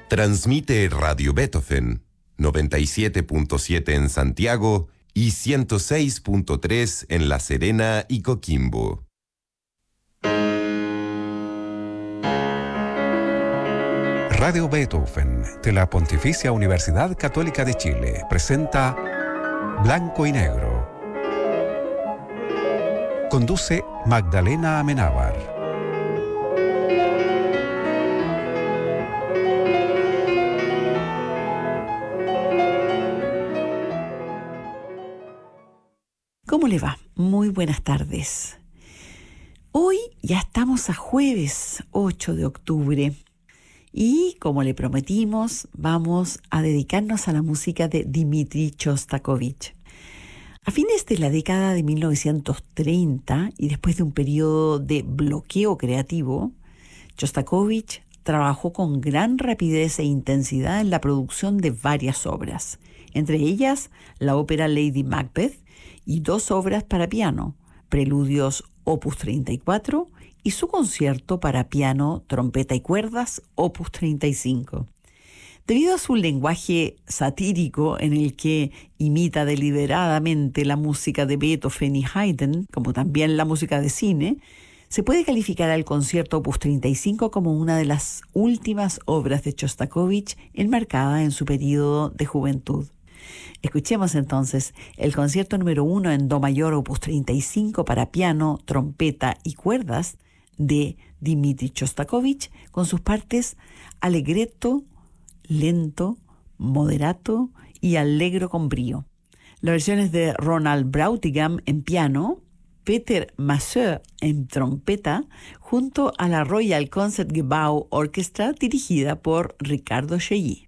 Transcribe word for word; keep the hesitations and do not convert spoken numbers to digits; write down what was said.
Transmite Radio Beethoven, noventa y siete punto siete en Santiago y ciento seis punto tres en La Serena y Coquimbo. Radio Beethoven de la Pontificia Universidad Católica de Chile presenta Blanco y Negro. Conduce Magdalena Amenábar. ¿Cómo le va? Muy buenas tardes. Hoy ya estamos a jueves ocho de octubre y, como le prometimos, vamos a dedicarnos a la música de Dmitri Shostakovich. A fines de la década de mil novecientos treinta y después de un periodo de bloqueo creativo, Shostakovich trabajó con gran rapidez e intensidad en la producción de varias obras, entre ellas la ópera Lady Macbeth y dos obras para piano, Preludios opus treinta y cuatro y su concierto para piano, trompeta y cuerdas opus treinta y cinco. Debido a su lenguaje satírico en el que imita deliberadamente la música de Beethoven y Haydn, como también la música de cine, se puede calificar al concierto opus treinta y cinco como una de las últimas obras de Shostakovich enmarcada en su periodo de juventud. Escuchemos entonces el concierto número uno en do mayor opus treinta y cinco para piano, trompeta y cuerdas de Dmitri Shostakovich con sus partes allegretto, lento, moderato y allegro con brío. Las versiones de Ronald Brautigam en piano, Peter Masseur en trompeta, junto a la Royal Concertgebouw Orchestra dirigida por Ricardo Chailly.